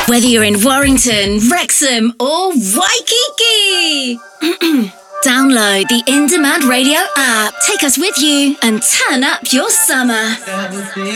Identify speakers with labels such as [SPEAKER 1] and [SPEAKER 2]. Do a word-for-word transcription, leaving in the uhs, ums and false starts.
[SPEAKER 1] Whether you're in Warrington, Wrexham or Waikiki. Download the In Demand Radio app. Take us with you and turn up your summer.